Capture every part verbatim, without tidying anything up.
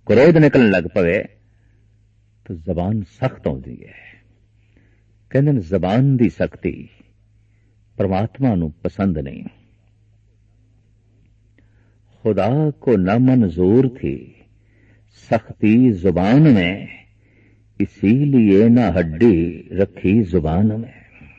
क्रोध निकलने लग पवे तो जबान सख्त आउंदी है। कहंदे ने जबान दी सख्ती परमात्मा नूं पसंद नहीं। खुदा को न मंजूर थी सख्ती जुबान में, इसीलिए न हड्डी रखी जुबान में।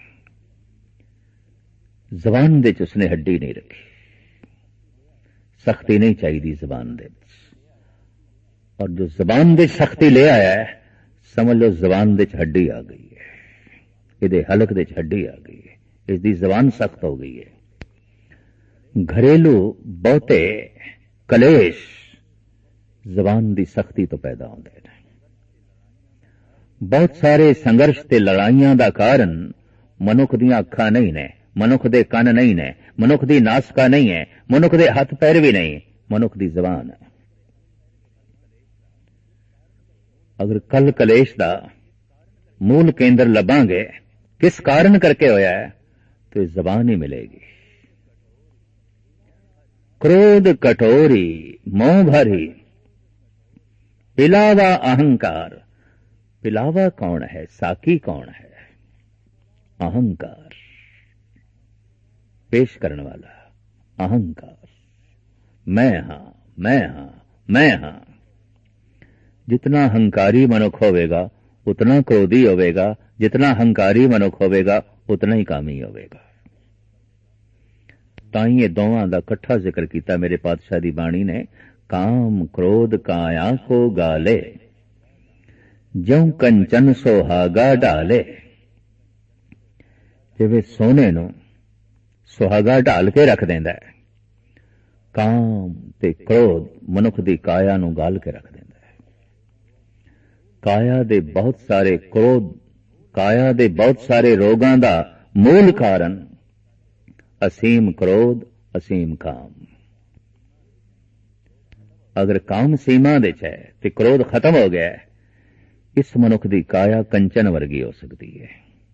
जबान दे च उसने हड्डी नहीं रखी, सख्ती नहीं चाहिए जबान दे। और जो जबान दे सख्ती ले आया है, समझ लो जबान दे च हड्डी आ गई है, इहदे हलक दे च हड्डी आ गई है, इसकी जबान सख्त हो गई है। घरेलू बहुते कलेश जबान की सख्ती तो पैदा होंदे ने। बहुत सारे संघर्ष ते लड़ाइयां दा कारण मनुख दीयां अखां नहीं ने, मनुख दे कन नहीं ने, मनुख दी नासका नहीं है, मनुख दे हथ पैर भी नहीं, मनुख दी जबान है। अगर कल कलेश दा मूल केंद्र लभांगे किस कारण करके होया है, तो जबान ही मिलेगी। क्रोध कटोरी मोह भरी पिलावा अहंकार। पिलावा कौन है, साकी कौन है? अहंकार, पेश करने वाला अहंकार। मैं हां, मैं हां, मैं हां। जितना अहंकारी मनुख होवेगा उतना क्रोधी होवेगा, जितना अहंकारी मनुख होवेगा उतना ही कामी होवेगा। ताई ये दोवां दा कट्ठा जिक्र किया मेरे पातशाह दी बाणी ने। काम क्रोध काया को गाले, ज्यों कंचन सुहागा डाले। जिवें सोने नूं सुहागा ढाल के रख देंदा है, काम ते क्रोध मनुख दी काया नूं गाल के रख देंदा है। काया दे बहुत सारे क्रोध, काया दे बहुत सारे रोगां दा मूल कारण असीम क्रोध, असीम काम। अगर काम सीमा दे च है ते क्रोध खत्म हो गया है, इस मनुख दी काया कंचन वर्गी हो सकती है।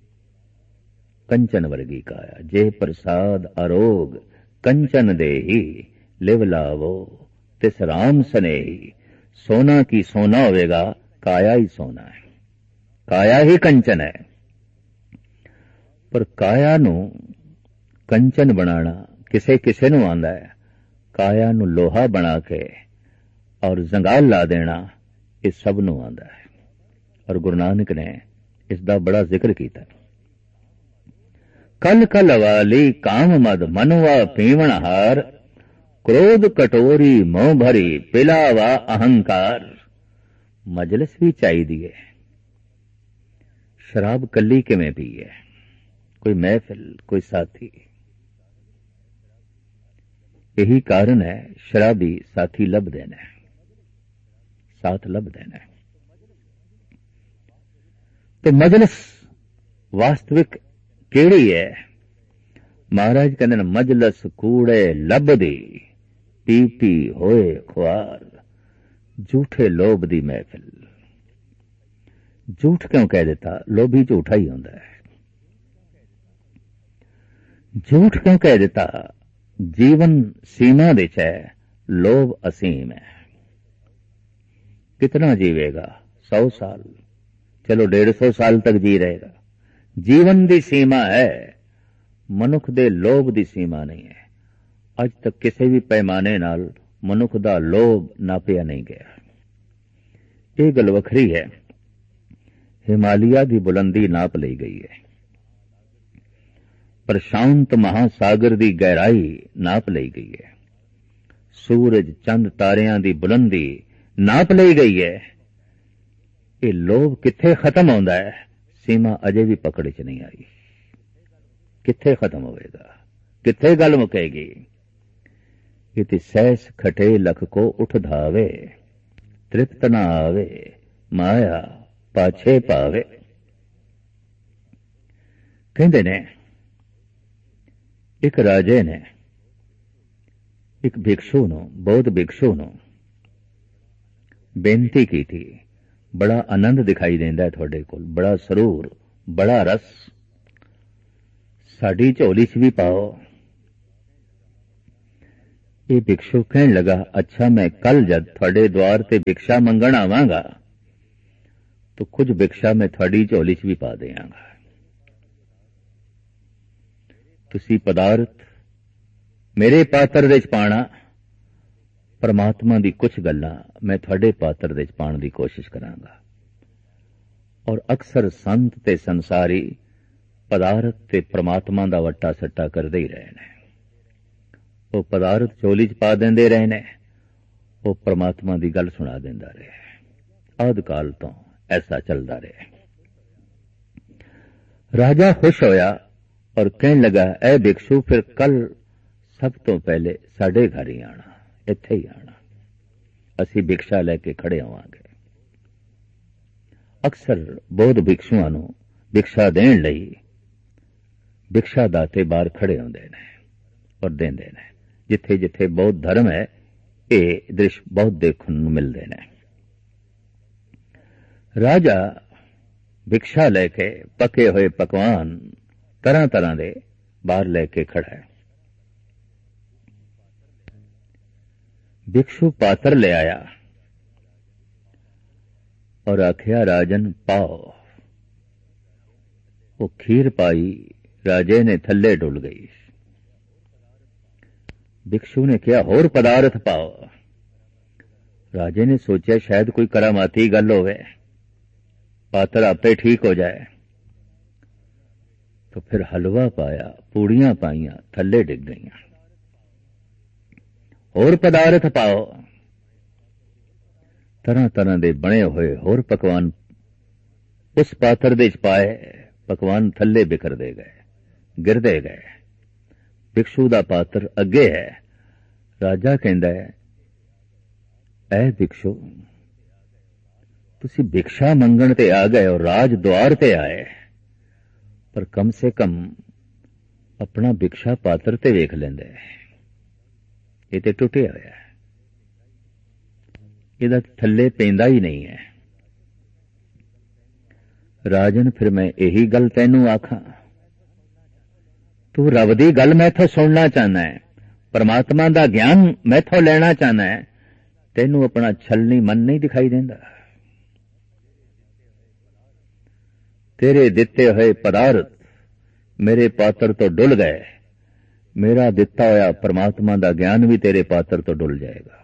कंचन वर्गी काया। जे प्रसाद अरोग कंचन दे ही लिव लावो तिस राम स्नेही। सोना की सोना होवेगा, काया ही सोना है, काया ही कंचन है। पर काया नू कंचन बनाना किसे किसे नू आंदा है, काया नू लोहा बना के और जंगाल ला देना ये सब नू आंदा है। और गुरु नानक ने इसका बड़ा जिक्र किया। कल कल वाली काम मद मनवा पीवण हार, क्रोध कटोरी मोह भरी पिलावा अहंकार। मजलिस भी चाहिए, शराब कली किवें पी है, कोई महफिल, कोई साथी। यही कारण है शराबी साथी लब देना है, साथ लब देना है। तो मजलिस वास्तविक केड़ी है? महाराज कहते मजलस कूड़े लभदी, पी पी होए खुआर। झूठे लोभ दी महफिल। झूठ क्यों कह देता? लोभी झूठा ही होता है। झूठ क्यों कह देता? जीवन सीमा दे च है, लोभ असीम है। कितना जीवेगा? सौ साल, चलो डेढ़ सौ साल तक जी रहेगा। जीवन दी सीमा है, मनुख दे लोभ दी सीमा नहीं है। अज तक किसी भी पैमाने नाल मनुख दा लोभ नापिया नहीं गया। यह गल वखरी है, हिमालया की बुलंदी नाप ली गई है, प्रशांत महासागर की गहराई नाप ली गई है, सूरज चंद तारियां की बुलंदी नाप ली गई है। ये लोभ किथे खत्म होंदा है? सीमा अजे भी पकड़ च नहीं आई। किथे खत्म होएगा? किथे गल मुकेगी? इति सैस खटे लख को उठ धावे, तृप्त न आवे माया पाछे पावे। कहते ने एक राजे ने एक भिक्षु नो, बौद्ध भिक्षु नो बेनती की थी। बड़ा आनंद दिखाई देंदा है थोड़े कोल, बड़ा सरूर, बड़ा रस, साडी झोली च भी पाओ। ਇਹ ਭਿਕਸ਼ੂ ਕਹਿਣ लगा, अच्छा मैं कल जद थोड़े द्वार ते भिक्षा मंगण आवांगा तो कुछ भिक्षा मैं थोड़ी झोली च भी पा देंगा। तुसी पदार्थ मेरे पात्र दे च पाना, परमात्मा दी कुछ गल्लां मैं थोड़े पात्र दे च पाण दी कोशिश करांगा। और अक्सर संत ते संसारी पदार्थ ते परमात्मा दा वट्टा सट्टा करदे ही रहे ने। वो पदार्थ झोली च पा देंदे रहे ने, वो परमात्मा दी गल सुना देंदा रहे। आद काल तो ऐसा चलदा रहे। राजा खुश होया और कहन लगा, ए भिक्षु फिर कल सब तो पहले साडे घर ही आना, इत्थे ही आना, असी भिक्षा लैके खड़े होवांगे। अक्सर बौद्ध भिक्षुआं नूं भिक्षा देण लई भिक्षा दाते बाहर खड़े होंदे ने और देंदे ने। जिथे जिथे बौद्ध धर्म है ये दृश्य बहुत देखण नूं मिलदे ने। राजा भिक्षा लैके पके हुए पकवान तरह तरह दे बाहर लैके खड़ा है। भिक्षु पात्र ले आया और आख्या, राजन पाओ। वो खीर पाई, राजे ने थल्ले डुल गई। भिक्षु ने कहा, होर पदार्थ पाओ। राजे ने सोचा शायद कोई करामाती गल होवे, पात्र आपे ठीक हो जाए। तो फिर हलवा पाया, पूड़ियां पाइयां, थल्ले डिग गईयां। होर पदार्थ पाओ। तरह तरह दे बने हुए होर पकवान उस पात्र दे च पाए, पकवान थल्ले बिखरदे गए, गिरदे गए। भिक्षु दा पात्र अगे है। राजा कहंदा है, ऐ भिक्षु तुसी भिक्षा मंगण ते आ गए और राज द्वार ते आए, पर कम से कम अपना भिक्षा पात्र ते वेख लेंदे। ये ते टुटिया होया है, इहदा थल्ले पैंदा ही नहीं है। राजन फिर मैं यही गल तैनू आखां, तू रब दी गल मैथों सुनना चाहना है, परमात्मा दा ज्ञान मैथों लेना चाहना है, तैनू अपना छलनी मन नहीं दिखाई देंदा। तेरे दिते हुए पदार्थ मेरे पात्र तो डुल गए, मेरा दिता होया परमात्मा दा ज्ञान भी तेरे पात्र तो डुल जाएगा।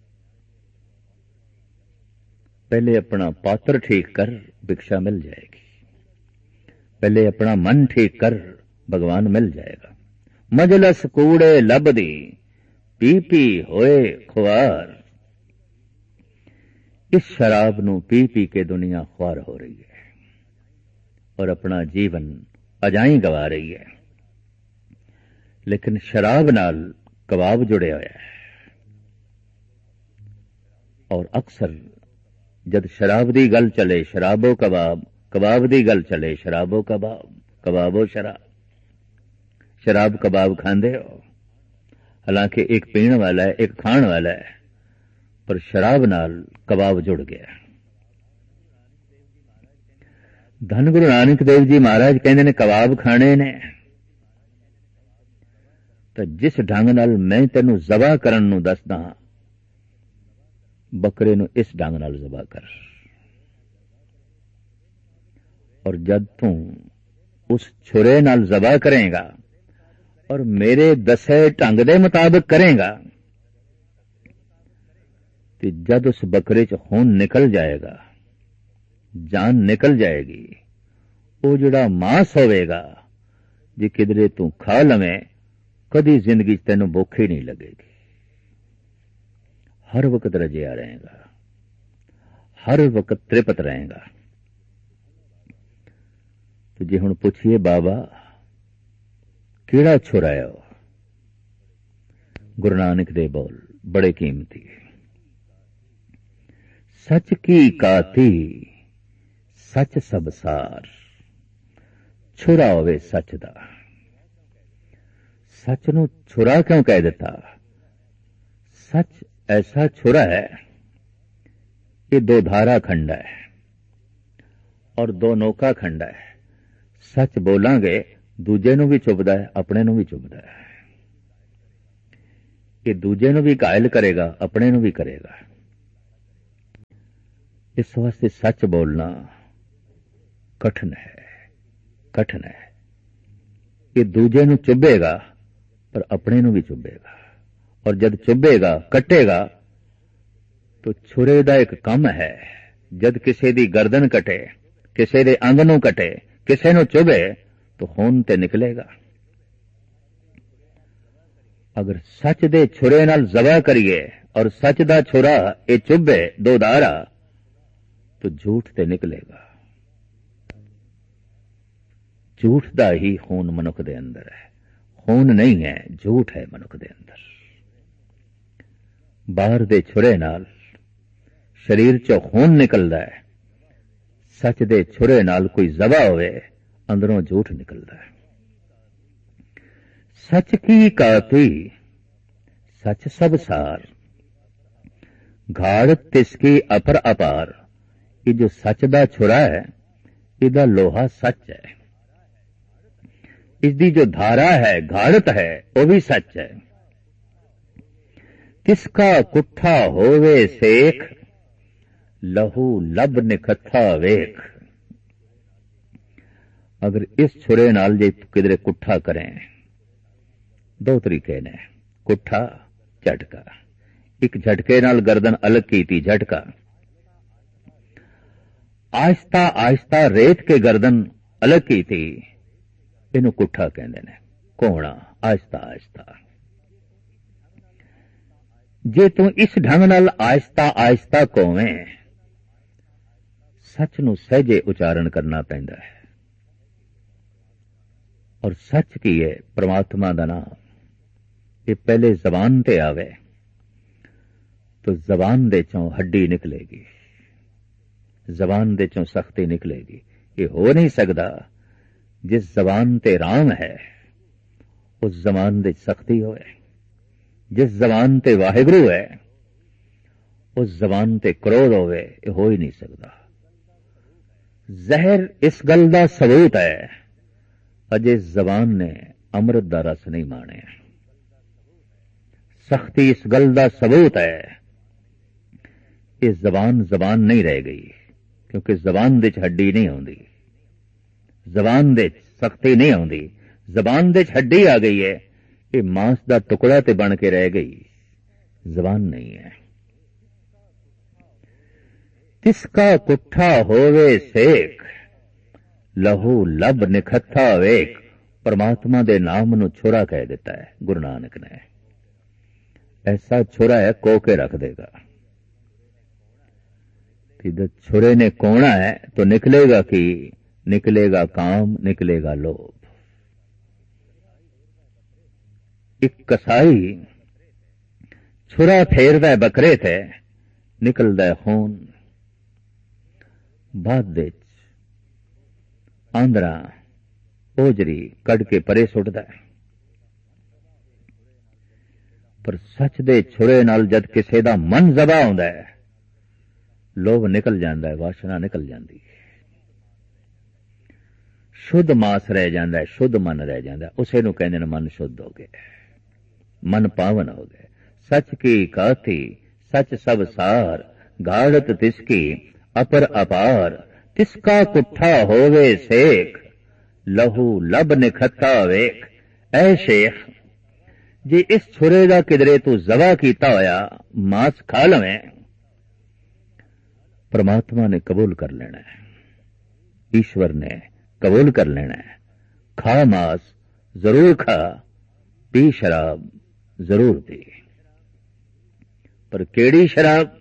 पहले अपना पात्र ठीक कर, भिक्षा मिल जाएगी। पहले अपना मन ठीक कर, भगवान मिल जाएगा। मजलस कूड़े लबदी, पी पी होए खुआर। इस शराब नू पी पी के दुनिया ख्वार हो रही है और अपना जीवन अजाई गवा रही है। लेकिन शराब नाल कबाब जुड़े होया है, और अक्सर जद शराब दी गल चले शराबो कबाब, कबाब दी गल चले शराबो कबाब, कबाबो शराब। शराब कबाब खांदे हो, हालांकि एक पीण वाला है एक खाण वाला है, पर शराब नाल कबाब जुड़ गया। धन गुरु नानक देव जी महाराज कहंदे ने कबाब खाने ने तो जिस ढंग नाल मैं तेनू ज़बा करन नू दसदा, बकरे नू इस ढंग नाल ज़बा कर। और जब तू उस छुरे नाल ज़बा करेगा और मेरे दसे ढंग दे मुताबिक करेगा, तो जब उस बकरे च खून निकल जाएगा, जान निकल जाएगी, वो जिहड़ा मांस होवेगा जे किधरे तू खा लवें, कदी जिंदगी तेनू भुख ही नहीं लगेगी। हर वक्त रजिया रहेगा, हर वक्त तृप्त रहेगा। तो जे हुण पुछिए बाबा किहड़ा छुरा है, गुरु नानक दे बोल बड़े कीमती। सच की काती सच सबसार, छुरा होवे सच दा। सच नू छुरा क्यों कह दिता? सच ऐसा छुरा है, ये दो धारा खंड है और दो नौका खंड है। सच बोलांगे दूजे नू भी चुभदा है, अपने नू भी चुभदा है। ये दूजे नूं भी घायल करेगा, अपने नूं भी करेगा। इस वास्ते सच बोलना कठिन है, कठिन है। ये दूजे नूं चुभेगा पर अपने नूं भी चुभेगा, और जब चुभेगा कटेगा तो छुरे दा एक कम है, जद किसी दी गर्दन कटे, किसी दे अंग नूं कटे, किसी नूं चुभे तो खून ते निकलेगा। अगर सच दे छुरे नाल ज़बह करिए और सच दा छुरा ये चुभे दो दारा तो झूठ ते निकलेगा। झूठ दा ही खून मनुख दे अंदर है, खून नहीं है, झूठ है मनुख दे अंदर। बाहर दे छुरे नाल शरीर चो खून निकलदा है, सच दे छुरे नाल कोई ज़बह होवे अंदरों झूठ निकलदा है। सच की काती सच सब सार, घाड़ तिसकी अपर अपार। ये जो सच दा छुरा है इदा लोहा सच है, इसकी जो धारा है घाड़त है वो भी सच है। किसका कुठा होवे सेख, लहू लब निखथा वेख। अगर इस छुरे नाल जे किधरे कुठा करें, दो तरीके ने, कुठा झटका। एक झटके नाल गर्दन अलग कीती, झटका। आहिस्ता आहिस्ता रेत के गर्दन अलग कीती, इनू कुठा कहंदे ने, कोहणा, आहिस्ता आहिस्ता। जे तू इस ढंग नाल आहिस्ता आहिस्ता कोवें, सच नू सहजे उचारण करना पैंदा है। और सच की है परमात्मा दा नाम, ये पहले जबान ते आवे तो जबान दे चों हड्डी निकलेगी, जबान दे चों सख्ती निकलेगी। ये हो नहीं सकता। जिस जबान ते राम है उस जबान दे सख्ती होए, जिस जबान ते वाहिगुरु है उस जबान ते क्रोध होवे, ये हो ही नहीं सकता। जहर इस गल दा सबूत है, अजे जबान ने अमृत दा रस नहीं माने। सख्ती इस गल दा सबूत है, ये जबान जबान नहीं रह गई, क्योंकि जबान दे च हड्डी नहीं आउंदी, जबान दे सख्ती नहीं आउंदी। जबान दे च हड्डी आ गई है, ये मांस दा टुकड़ा ते बन के रह गई, जबान नहीं है। तिसका कुठा होवे सेक, लहू लब निखथा वेख। परमात्मा दे नाम नू छोरा कह देता है गुरु नानक ने। ऐसा छोरा है को के रख देगा। जब छोरे ने कोना है तो निकलेगा कि निकलेगा काम, निकलेगा लोभ। एक कसाई छुरा फेरदा है बकरे थे, निकलदा है खून। बाद दे आंदरा ओजरी कड़ के परे सुटदा है। पर सच दे छुरे नाल जद किसे दा मन जबा आउंदा है, लोभ निकल जाता है, वासना निकल जाती है, शुद्ध मास रह जाता है, शुद्ध मन रह जाता है। उसे नूं कहंदे ने मन शुद्ध हो गए, मन पावन हो गए। सच की काती सच सब सार, घाड़त तिसकी अपर अपार। तिसका कुठा होवे सेख, लहू लब निखता वेख। ऐ शेख, जे इस छुरे दा किधरे तू जबा कीता होया मांस खा लवें, परमात्मा ने कबूल कर लेना है, ईश्वर ने कबूल कर लेना है। खा मांस जरूर खा, पी शराब जरूर पी, पर केड़ी शराब?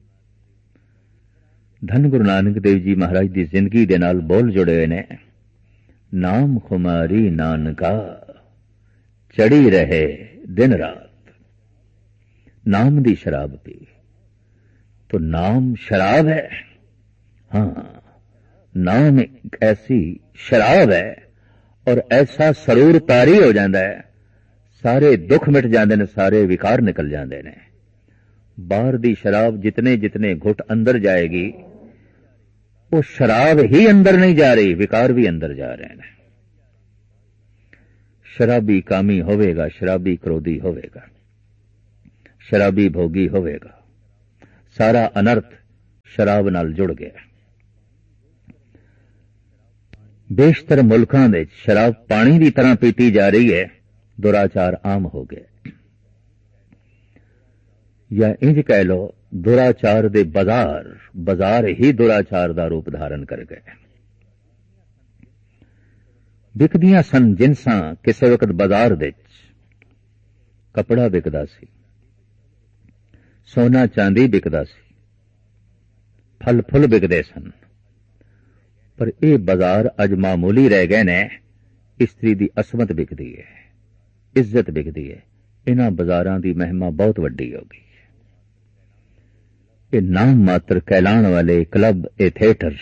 धन गुरु नानक देव जी महाराज की जिंदगी दे नाल बोल जुड़े हुए ने। नाम खुमारी नानका, चढ़ी रहे दिन रात। नाम दी शराब पी, तो नाम शराब है। हाँ, नाम एक ऐसी शराब है और ऐसा सरूर तारी हो जाता है, सारे दुख मिट जाते हैं, सारे विकार निकल जाते हैं। बाहर दी शराब जितने जितने घुट अंदर जाएगी, वो शराब ही अंदर नहीं जा रही, विकार भी अंदर जा रहे हैं। शराबी कामी होवेगा, शराबी क्रोधी होवेगा। शराबी भोगी होवेगा। सारा अनर्थ शराब नाल जुड़ गया। बेशतर मुल्कां दे शराब पानी की तरह पीती जा रही है। दुराचार आम हो गया, या इंज कह लो दुराचार दे बाजार बाजार ही दुराचार का रूप धारण कर गए। विकदियां सन जिनसां किसी वक्त बाजार दे कपड़ा विकदा सी, सोना चांदी विकदा सी, फल फुल विकदे सन, पर यह बाजार अज मामूली रह गए ने। इस्त्री की असमत विकदी है, इज्जत विकदी है। इन्हां बाजारां की महिमा बहुत वड्डी होगी। ये नाम मात्र कहलाने वाले क्लब, ये थिएटर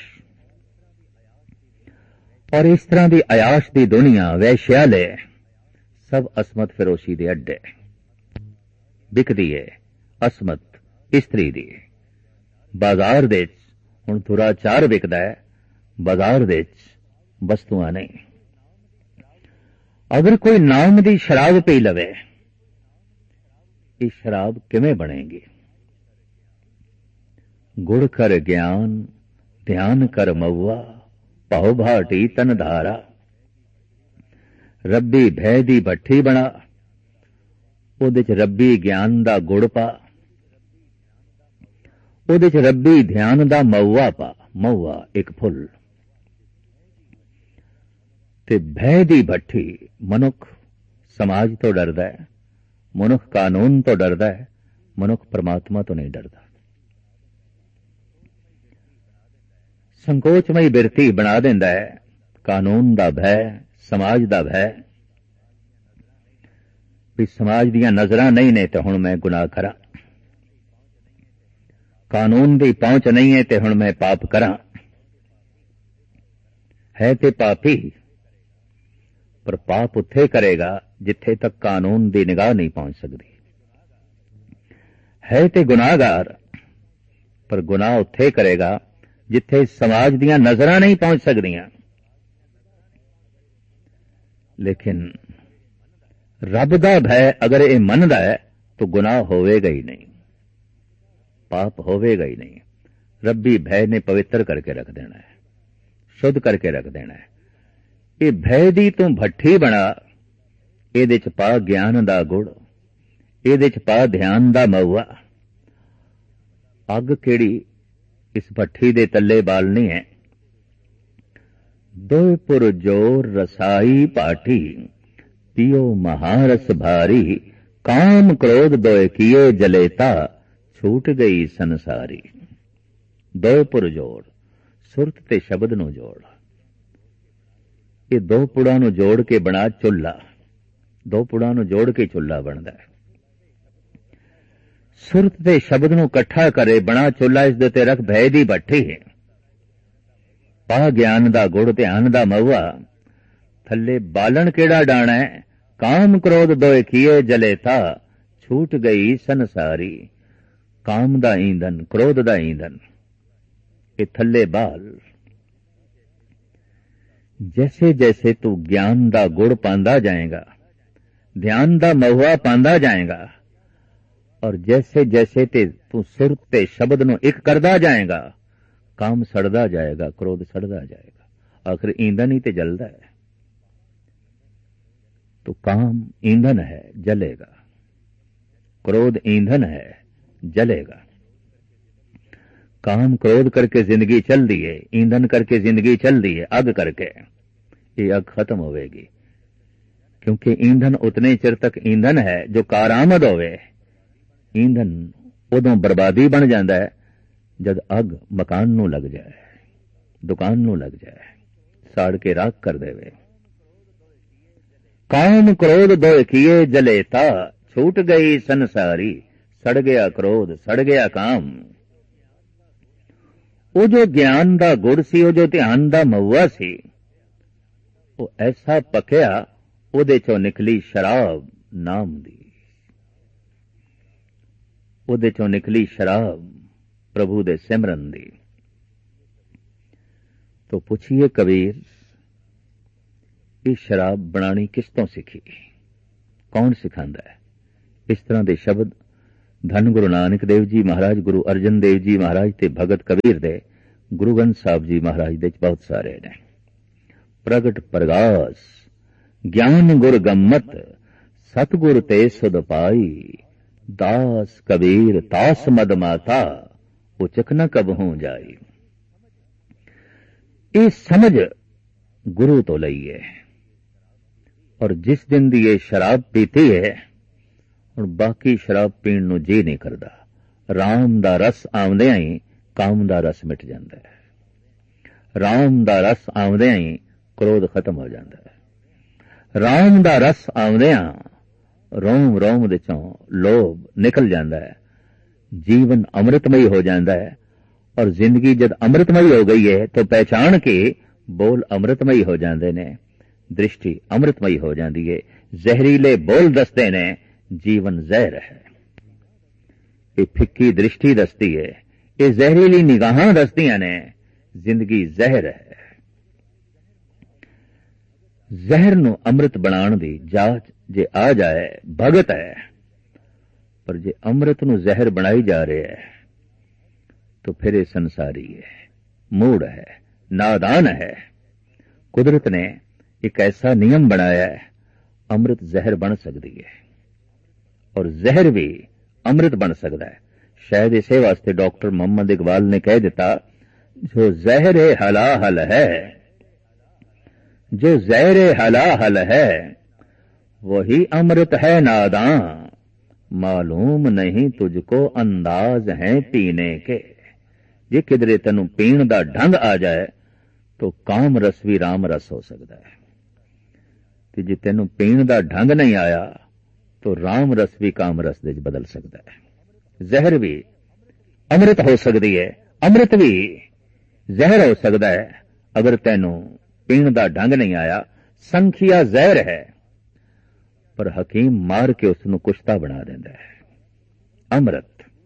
और इस तरह की अयाश की दुनिया, वैश्यालय, सब असमत फिरोशी के अड्डे विकदी है। असमत इस्त्री दी बाजार दे हुण दुराचार विकदा है, बाजार दे वस्तुआं नहीं। अगर कोई नाम की शराब पी लवे, ये शराब किवें बनेगी? गुड़ कर ज्ञान, ध्यान कर मऊआ, भाव भाटी तन धारा। रब्बी भय दी भट्ठी बना, उहदे च रब्बी ज्ञान दा गुड़ पा, उहदे च रब्बी ध्यान दा मऊआ पा। मऊआ एक फुल ते भय दी भट्ठी। मनुख समाज तो डरदा है, मनुख कानून तो डरदा है, मनुख परमात्मा तो नहीं डरदा। संकोचमई बिरती बना देंदा है। कानून दा भय, समाज दा भय, भी समाज दियां नजरां नहीं ने तो हुण मैं गुनाह करा, कानून दी पहुंच नहीं है तो हुण मैं पाप करा। है ते पापी, पर पाप उत्थे करेगा जिथे तक कानून दी निगाह नहीं पहुंच सकती। है ते गुनाहगार, पर गुनाह उत्थे करेगा जिथे समाज दियां नजरां नहीं पहुंच सकदियां। लेकिन रब दा भय अगर ये मनदा है तो गुनाह होवेगा ही नहीं, पाप होवेगा ही नहीं। रब्बी भय ने पवित्र करके रख देना है, शुद्ध करके रख देना है। ये भय दी तू भट्ठी बना, इहदे च पा ज्ञान दा गुड़, इहदे च पा ध्यान दा मऊआ। अग केड़ी इस भट्ठी दे तले बालनी है। दोए पुर जोर रसाई पाठी, पियो महारस भारी। काम क्रोध दोए किए जलेता, छूट गई संसारी। दोए पुर जोड़, सुरत ते शब्द नू जोड़। ये दो पुड़ां नू जोड़ के बना चुल्ला, दो पुड़ां नू जोड़ के चुल्ला बनदा है। सुरत ते शब्द नू इकट्ठा करे बना चुल्ला, इस दे ते रख भय दी भट्ठी है। पा ज्ञान दा गुड़, ध्यान दा मऊआ। थल्ले बालन केड़ा डाणा है। काम क्रोध दोए किए जलेता, छूट गई संसारी। काम दा ईंधन, क्रोध दा ईंधन, ये थल्ले बाल। जैसे जैसे तू ज्ञान दा गुड़ पांदा जाएगा, ध्यान दा महुआ पांदा जाएगा, और जैसे जैसे ते तू सुर ते शब्द नू एक करदा जाएगा, काम सड़दा जाएगा, क्रोध सड़दा जाएगा। आखिर ईंधन ही ते जलदा है। तो काम ईंधन है, जलेगा। क्रोध ईंधन है, जलेगा। काम क्रोध करके जिंदगी चल दी है, ईंधन करके जिंदगी चल दी है, अग करके। ये अग खत्म होवेगी, क्योंकि ईंधन उतने चिर तक ईंधन है जो कारामद होवे। ईंधन उदों बर्बादी बन जाता है जब अग मकान नू लग जाए, दुकान नू लग जाए, साड़ के राख कर देवे। काम क्रोध दो किए जलेता, छूट गई संसारी। सड़ गया क्रोध, सड़ गया काम। वो जो ज्ञान दा गुड़ सी, वो जो ध्यान दा महुआ सी, वो ऐसा पकया, उहदे चों निकली शराब नाम दी। उहदे चों निकली शराब प्रभु दे सिमरन दी। तो पुछिए कबीर, ये शराब बनानी किस तों सीखी, कौन सिखांदा है? इस तरह के शब्द धन गुरु नानक देव जी महाराज, गुरु अर्जन देव जी महाराज ते भगत कबीर दे, गुरु ग्रंथ साहब जी महाराज दे बहुत सारे ने। प्रगट प्रगास ज्ञान गुर गम्मत, सतगुर ते सुध पाई, दास कबीर तास मद माता, उचक न कबहू जाई। ये समझ गुरु तो लई है, और जिस दिन दी ये शराब पीती है और बाकी शराब पीण नूं जी नहीं करदा। राम दा रस आउंदियां ही काम दा रस मिट जांदा है। राम दा रस आउंदियां ही क्रोध खत्म हो जाता है। राम दा रस आउंदियां रोम रोम दे चों लोभ निकल जाता है। जीवन अमृतमई हो जाता है, और जिंदगी जब अमृतमई हो गई है तो पहचान के बोल अमृतमई हो जाते ने, दृष्टि अमृतमई हो जाती है। जहरीले बोल दसते ने जीवन जहर है। ये फिक्की दृष्टि दसती है, ये जहरीली निगाहां दसदियां ने जिंदगी जहर है। जहर नूं अमृत बनाने दी जाच जे आ जाए भगत है, पर जे अमृत नूं जहर बनाई जा रहे है तो फिर ये संसारी है, मूढ़ है, नादान है। कुदरत ने एक ऐसा नियम बनाया है, अमृत जहर बन सकती है और जहर भी अमृत बन सकता है। शायद इसे वास्ते डॉक्टर मोहम्मद इकबाल ने कह दिता, जो जहर हलाहल है, जो जहर हलाहल है, वही अमृत है नादां, मालूम नहीं तुझको अंदाज है पीने के। जे किधरे तेनू पीण दा ढंग आ जाए तो काम रस भी राम रस हो सकता है, ते जे तेनू पीण दा ढंग नहीं आया तो राम रस भी काम रस दे बदल सकता है। जहर भी अमृत हो सकती है, अमृत भी जहर हो सकता है अगर तेनू पीण दा ढंग नहीं आया। संखिया जहर है, पर हकीम मार के उसनू कुश्ता बना देंदा है। अमृत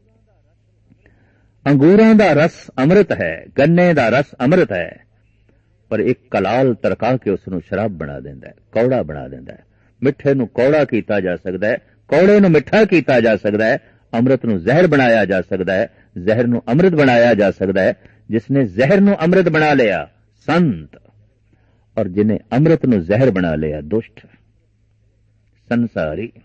अंगूरां दा रस अमृत है, गन्ने दा रस अमृत है, पर एक कलाल तरका के उसनू शराब बना देंदा है, कौड़ा बना देंदा है। मिठे नू कौड़ा कीता जा सकता है, कौड़े नू मिठा कीता जा सकता है, अमृत नू जहर बनाया जा सकता है, जहर नू अमृत बनाया जा सकता है। जिसने जहर नू अमृत बना लिया संत, और जिन्हें अमृत नू जहर बना लिया दुष्ट संसारी।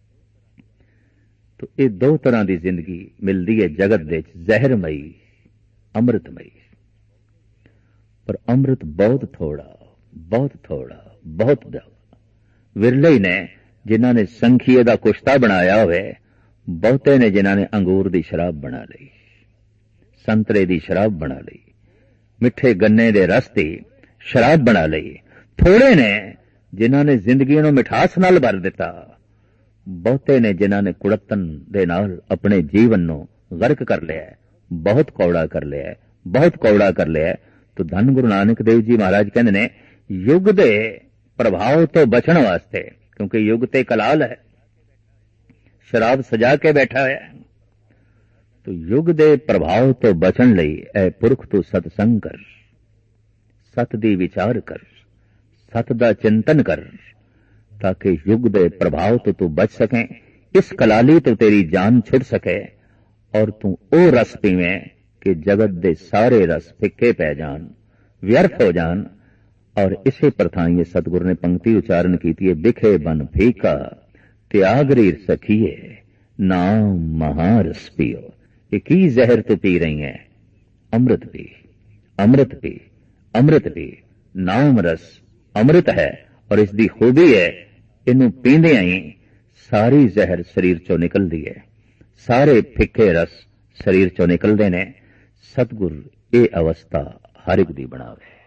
तो ये दो तरह की जिंदगी मिलती है जगत दे, जहरमई अमृतमई। पर अमृत बहुत थोड़ा, बहुत थोड़ा, बहुत विरले ही ने जिन्हों ने संखीए का कुश्ता बनाया हुए, बहुते ने जिन्होंने अंगूर की शराब बना ली, संतरे की शराब बना ली, मिठे गन्ने के रस की शराब बना ली। थोड़े ने जिन्होंने जिंदगी नूं मिठास नाल भर दिता, बहुते ने जिन्होंने कुड़तन दे नाल अपने जीवन नूं गर्क कर लिया, बहुत कौड़ा कर लिया, बहुत कौड़ा कर लिया। तो धन गुरु नानक देव जी महाराज कहते ने युग दे प्रभाव तो बचन वास्ते, क्योंकि युग ते कलाल है, शराब सजा के बैठा है, तो युग दे प्रभाव तो बचन लई ऐ पुरख तू सतसंग कर, सत दी विचार कर, सत दा चिंतन कर, ताकि युग दे प्रभाव तो तू बच सके, इस कलाली तो तेरी जान छुट सके, और तू ओ रस पीवें कि जगत दे सारे रस फिक्के पै जान, व्यर्थ हो जान। और इसे प्रथा ये सतगुरु ने पंक्ति उच्चारण की थी, बिखे बन फीका त्याग रीर सखिए, नाम महारस पियो। ये की जहर तो पी रही है, अमृत पी, अमृत पी, अमृत पी। नाम रस अमृत है, और इसकी खूबी है इनू पींदे ही सारी जहर शरीर चो निकलती है, सारे फिक्के रस शरीर चो निकलते ने। सतगुर ये अवस्था हर एक दी बनावे।